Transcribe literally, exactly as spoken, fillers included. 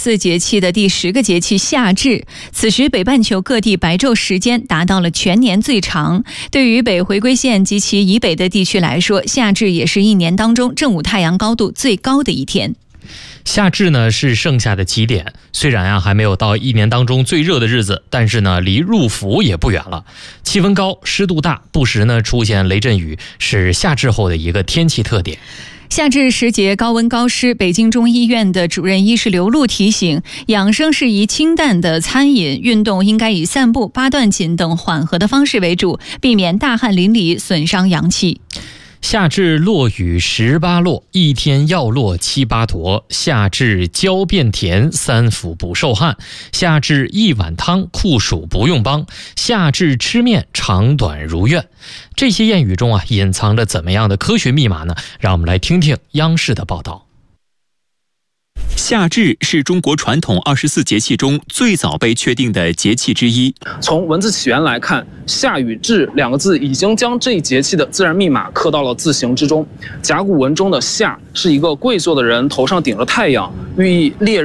四节气的第十个节气夏至，此时北半球各地白昼时间达到了全年最长。对于北回归线及其以北的地区来说，夏至也是一年当中正午太阳高度最高的一天。 夏至呢是盛夏的起点，虽然啊还没有到一年当中最热的日子，但是呢离入伏也不远了。气温高，湿度大，不时呢出现雷阵雨，是夏至后的一个天气特点。 夏至时节高温高湿，北京中医院的主任医师刘璐提醒，养生适宜清淡的餐饮，运动应该以散步、八段锦等缓和的方式为主，避免大汗淋漓损伤阳气。 夏至落雨十八落，一天要落七八坨。夏至浇变甜，三伏不受汗。夏至一碗汤，酷暑不用帮。夏至吃面，长短如愿。这些谚语中啊，隐藏着怎么样的科学密码呢？让我们来听听央视的报道。 夏至是中国传统二十四节气中最早被确定的节气之一。 从文字起源来看，夏与至两个字已经将这一节气的自然密码刻到了字形之中。甲骨文中的夏是一个跪坐的人头上顶着太阳，寓意烈日